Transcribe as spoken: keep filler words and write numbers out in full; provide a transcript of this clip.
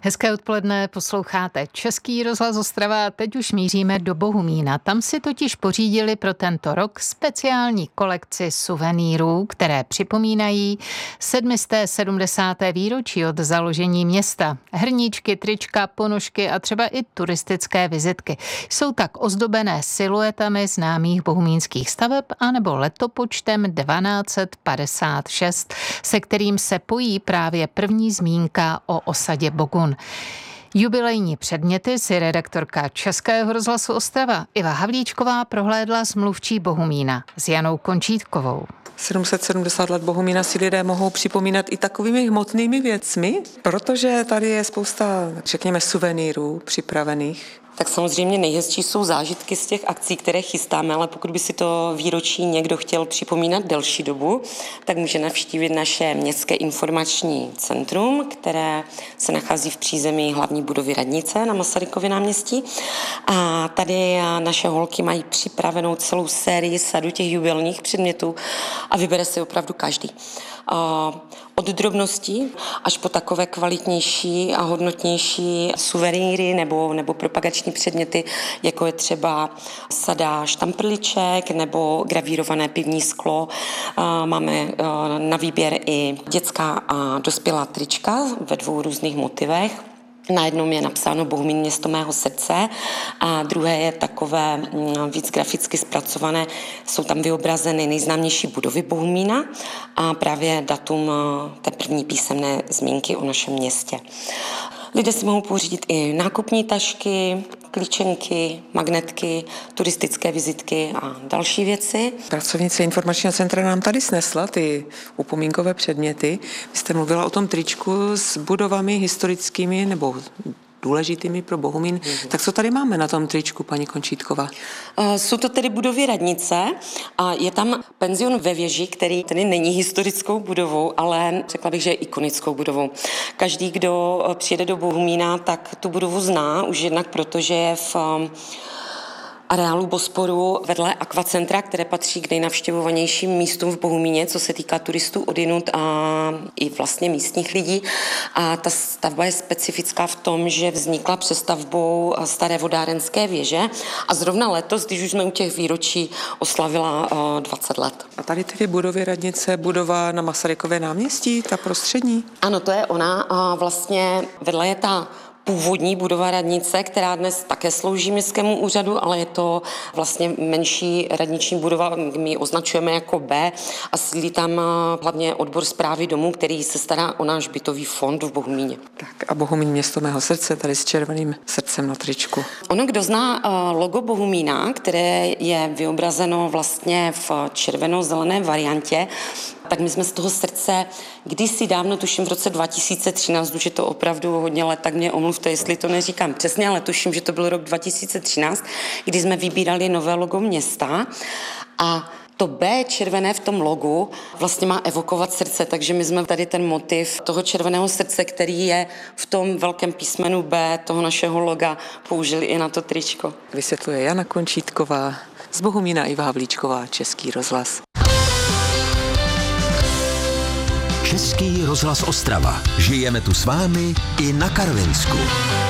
Hezké odpoledne, posloucháte Český rozhlas Ostrava. Teď už míříme do Bohumína. Tam si totiž pořídili pro tento rok speciální kolekci suvenýrů, které připomínají sedmisté sedmdesáté výročí od založení města. Hrníčky, trička, ponožky a třeba i turistické vizitky. Jsou tak ozdobené siluetami známých bohumínských staveb anebo letopočtem dvanáct padesát šest, se kterým se pojí právě první zmínka o osadě Bogun. Jubilejní předměty si redaktorka Českého rozhlasu Ostrava Iva Havlíčková prohlédla s mluvčí Bohumína s Janou Končítkovou. sedm set sedmdesát let Bohumína si lidé mohou připomínat i takovými hmotnými věcmi, protože tady je spousta, řekněme, suvenýrů připravených. Tak samozřejmě nejhezčí jsou zážitky z těch akcí, které chystáme, ale pokud by si to výročí někdo chtěl připomínat delší dobu, tak může navštívit naše městské informační centrum, které se nachází v přízemí hlavní budovy radnice na Masarykově náměstí. A tady naše holky mají připravenou celou sérii sadu těch jubilejních předmětů a vybere si opravdu každý. Od drobností až po takové kvalitnější a hodnotnější suvenýry nebo, nebo propagační předměty, jako je třeba sada štamprliček nebo gravírované pivní sklo. Máme na výběr i dětská a dospělá trička ve dvou různých motivech. Na jednom je napsáno Bohumín, město mého srdce a druhé je takové víc graficky zpracované. Jsou tam vyobrazeny nejznámější budovy Bohumína a právě datum té první písemné zmínky o našem městě. Lidé si mohou pořídit i nákupní tašky, klíčenky, magnetky, turistické vizitky a další věci. Pracovnice informačního centra nám tady snesla ty upomínkové předměty. Vy jste mluvila o tom tričku s budovami historickými nebo důležitými pro Bohumín. Mm-hmm. Tak co tady máme na tom tričku, paní Končítková? Uh, jsou to tedy budovy radnice a je tam penzion ve věži, který tedy není historickou budovou, ale řekla bych, že je ikonickou budovou. Každý, kdo přijede do Bohumína, tak tu budovu zná, už jednak proto, že je v um, areálu Bosporu vedle akvacentra, které patří k nejnavštěvovanějším místům v Bohumíně, co se týká turistů odinut a i vlastně místních lidí. A ta stavba je specifická v tom, že vznikla přestavbou staré vodárenské věže a zrovna letos, když už jsme u těch výročí, oslavila dvacet let. A tady ty budovy radnice, budova na Masarykově náměstí, ta prostřední? Ano, to je ona. A vlastně vedle je ta původní budova radnice, která dnes také slouží městskému úřadu, ale je to vlastně menší radniční budova, my ji označujeme jako B a sídlí tam hlavně odbor správy domů, který se stará o náš bytový fond v Bohumíně. Tak a Bohumín, město mého srdce, tady s červeným srdcem na tričku. Ono, kdo zná logo Bohumína, které je vyobrazeno vlastně v červeno-zelené variantě, tak my jsme z toho srdce kdysi dávno, tuším v roce dva tisíce třináct, už je to opravdu hodně let, tak mě omluvte, jestli to neříkám přesně, ale tuším, že to byl rok dva tisíce třináct, kdy jsme vybírali nové logo města a to B červené v tom logu vlastně má evokovat srdce, takže my jsme tady ten motiv toho červeného srdce, který je v tom velkém písmenu B toho našeho loga, použili i na to tričko. Vysvětluje Jana Končítková, z Bohumína Iva Havlíčková, Český rozhlas. Český rozhlas Ostrava. Žijeme tu s vámi i na Karvinsku.